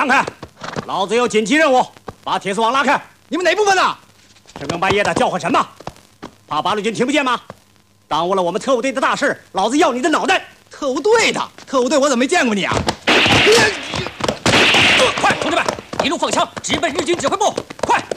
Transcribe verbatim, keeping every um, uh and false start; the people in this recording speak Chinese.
让开！老子有紧急任务，把铁丝网拉开！ 你们哪部分呢？ 深更半夜的叫唤什么？怕八路军听不见吗？耽误了我们特务队的大事，老子要你的脑袋！ 特务队的，特务队我怎么没见过你啊？ 快，同志们，一路放枪，直奔日军指挥部！快！